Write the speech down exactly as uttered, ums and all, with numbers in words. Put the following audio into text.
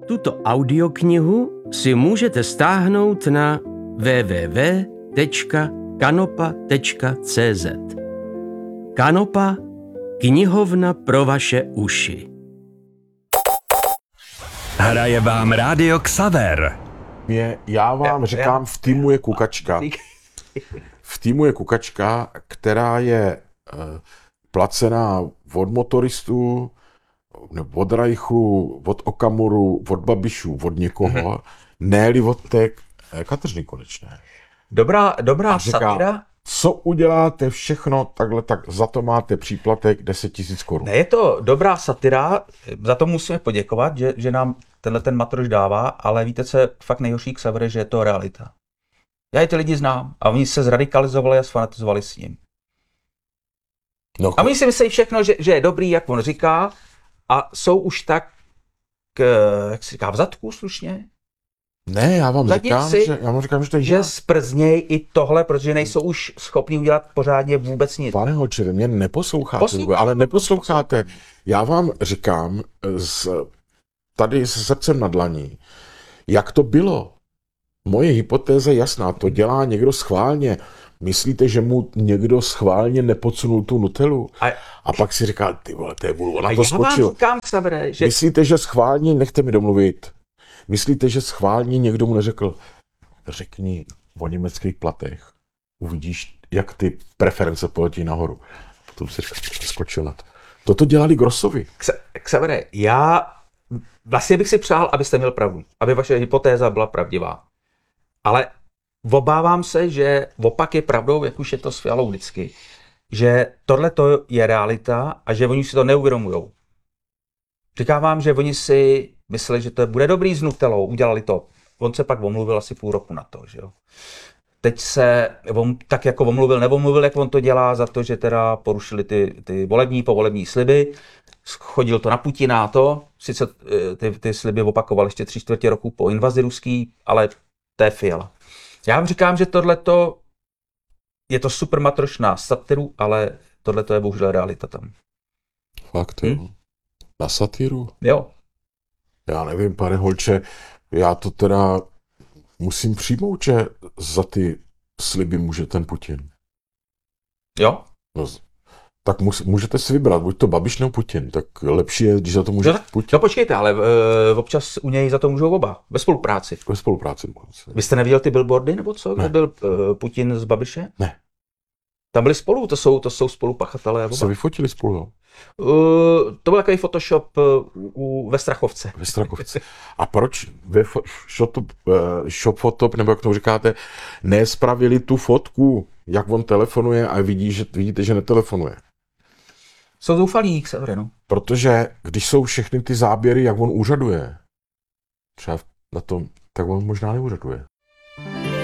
Tuto audioknihu si můžete stáhnout na w w w tečka kanopa tečka c z. Kanopa, knihovna pro vaše uši. Hraje vám Rádio Xaver. Mě, já vám já, říkám, já, v týmu je kukačka. V týmu je kukačka, která je uh, placená od motoristů, nebo od Rajchu, od Okamuru, od Babišů, od někoho, mm-hmm. ne-li od té Kateřiny Konečné. Dobrá, dobrá říká, satira. Co uděláte všechno takhle, tak za to máte příplatek deset tisíc korun. Ne, je to dobrá satira, za to musíme poděkovat, že, že nám tenhle ten matroš dává, ale víte, co je fakt nejhorší k Xavere, že je to realita. Já i ty lidi znám a oni se zradikalizovali a sfanatizovali s ním. No, a oni si myslí všechno, že, že je dobrý, jak on říká, a jsou už tak, jak se říká, v zadku slušně. Ne, já vám Zadnici, říkám, že, já vám říkám, že to je že sprzněj i tohle, protože nejsou už schopni udělat pořádně vůbec nic. Pane Holčere, mě neposloucháte, Poslouchám. ale neposloucháte. Já vám říkám s, tady se srdcem na dlaní, jak to bylo. Moje hypotéza je jasná, to dělá někdo schválně. Myslíte, že mu někdo schválně nepodsunul tu Nutellu? A, a pak si říká, ty vole, to je bůl, ona to skočil. Říkám, Xavere, že... Myslíte, že schválně, nechte mi domluvit, myslíte, že schválně někdo mu neřekl, řekni o německých platech, uvidíš, jak ty preference poletí nahoru. Potom si skočil na to. Toto dělali Grossovi. Xavere, já vlastně bych si přál, abyste měl pravdu, aby vaše hypotéza byla pravdivá. Ale obávám se, že opak je pravdou, jak už je to s Fialou vždycky. Že tohle je realita a že oni si to neuvědomujou. Říkám vám, že oni si mysleli, že to bude dobrý s Nutellou, udělali to. On se pak omluvil asi půl roku na to, že jo. Teď se on, tak jako omluvil, neomluvil, jak on to dělá za to, že teda porušili ty, ty volební, povolební sliby. Chodil to na Putina a to. Sice ty, ty sliby opakoval ještě tři čtvrtě roku po invazi ruský, ale to je Fiala. Já vám říkám, že tohleto je to super matroš na satiru, ale tohleto je bohužel realita tam. Fakt, jo. Hm? Na satiru? Jo. Já nevím, pane Holče, já to teda musím přijmout, že za ty sliby může ten Putin. Jo? No, tak mus, můžete si vybrat, buď to Babiš nebo Putin, tak lepší je, když za to může no, Putin. No počkejte, ale uh, občas u něj za to můžou oba, ve spolupráci. Ve spolupráci. Vy jste neviděl ty billboardy, nebo co, kde byl uh, Putin s Babiše? Ne. Tam byli spolu, to jsou, to jsou spolupachatelé. Se vyfotili spolu, jo? Uh, to byl takový Photoshop uh, u, ve Strachovce. Ve Strachovce. A proč ve shop, uh, shop Photop, nebo jak to říkáte, nespravili tu fotku, jak on telefonuje a vidí, že, vidíte, že netelefonuje? Jsou zoufalí, Xavere, no. Protože když jsou všechny ty záběry, jak on úřaduje, třeba na tom, tak on možná neúřaduje.